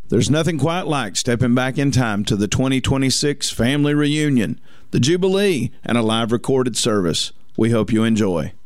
There's nothing quite like stepping back in time to the 2026 family reunion, the Jubilee, and a live recorded service. We hope you enjoy.